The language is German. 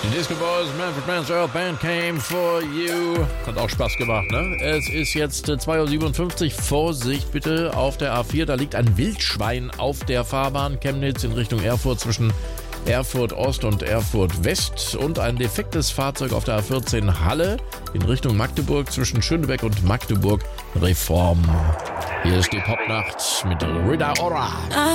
Die Disco Boys, Manfred Mann's Earth Band Came For You. Hat auch Spaß gemacht, ne? Es ist jetzt 2:57 Uhr. Vorsicht bitte auf der A4. Da liegt ein Wildschwein auf der Fahrbahn. Chemnitz in Richtung Erfurt zwischen Erfurt Ost und Erfurt West. Und ein defektes Fahrzeug auf der A14 Halle in Richtung Magdeburg zwischen Schönebeck und Magdeburg Reform. Hier ist die Popnacht mit Rita Ora.